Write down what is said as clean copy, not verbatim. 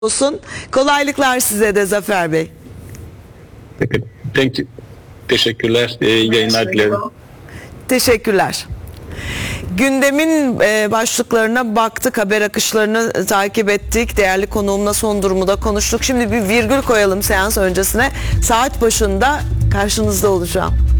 olsun. Kolaylıklar size de Zafer Bey. Teşekkürler. İyi yayınlar dilerim. Teşekkürler. Gündemin başlıklarına baktık, haber akışlarını takip ettik. Değerli konuğumla son durumu da konuştuk. Şimdi bir virgül koyalım seans öncesine. Saat başında karşınızda olacağım.